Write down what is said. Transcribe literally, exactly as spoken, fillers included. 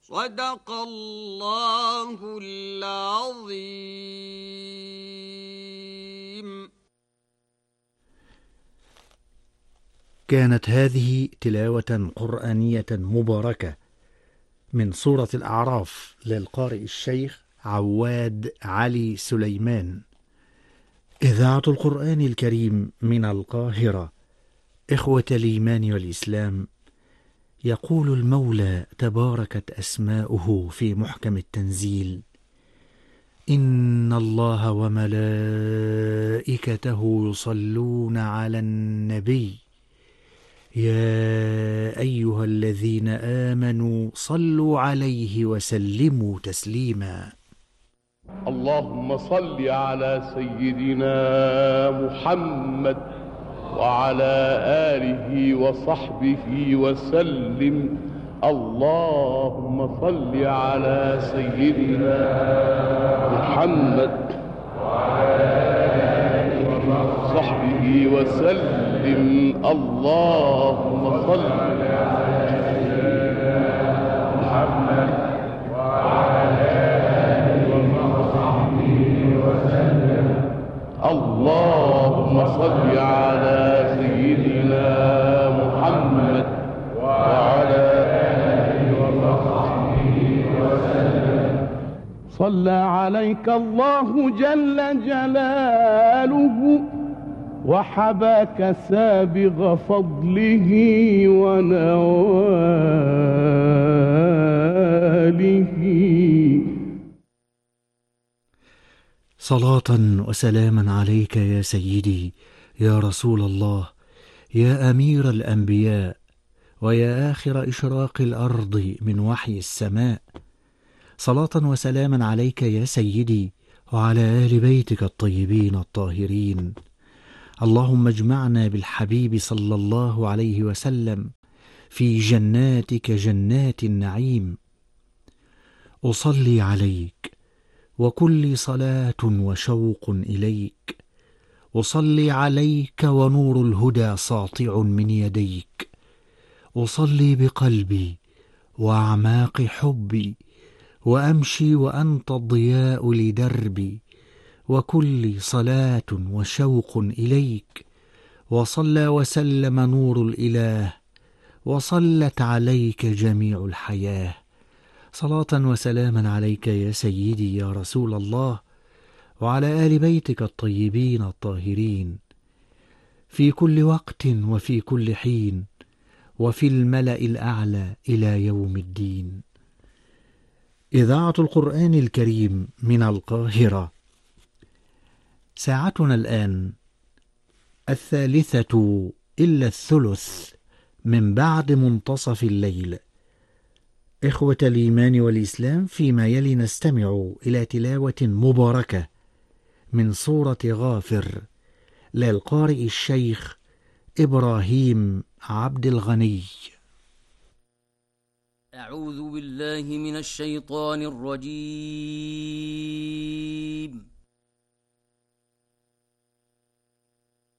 صدق الله العظيم. كانت هذه تلاوة قرآنية مباركة من سورة الأعراف للقارئ الشيخ عواد علي سليمان. إذاعة القرآن الكريم من القاهرة. إخوة الإيمان والإسلام، يقول المولى تباركت أسماؤه في محكم التنزيل: إن الله وملائكته يصلون على النبي يا أيها الذين آمنوا صلوا عليه وسلموا تسليما. اللهم صل على سيدنا محمد وعلى آله وصحبه وسلم. اللهم صل على سيدنا محمد وعلى آله وصحبه وسلم. اللهم صل على سيدنا محمد وعلى آله وصحبه وسلم. اللهم صل على سيدنا محمد وعلى آله وصحبه وسلم. صلى عليك الله جل جلاله وحباك سابغ فضله ونواله. صلاة وسلاما عليك يا سيدي يا رسول الله، يا أمير الأنبياء، ويا آخر إشراق الأرض من وحي السماء. صلاة وسلاما عليك يا سيدي وعلى آل بيتك الطيبين الطاهرين. اللهم اجمعنا بالحبيب صلى الله عليه وسلم في جناتك جنات النعيم. أصلي عليك وكل صلاة وشوق إليك. أصلي عليك ونور الهدى ساطع من يديك. أصلي بقلبي وأعماق حبي، وأمشي وأنت الضياء لدربي، وكل صلاة وشوق إليك. وصلى وسلم نور الإله، وصلت عليك جميع الحياة. صلاة وسلاما عليك يا سيدي يا رسول الله، وعلى آل بيتك الطيبين الطاهرين، في كل وقت وفي كل حين، وفي الملأ الأعلى إلى يوم الدين. إذاعة القرآن الكريم من القاهرة. ساعتنا الآن الثالثة إلا الثلث من بعد منتصف الليل. إخوة الإيمان والإسلام، فيما يلي نستمع إلى تلاوة مباركة من سورة غافر للقارئ الشيخ إبراهيم عبد الغني. أعوذ بالله من الشيطان الرجيم.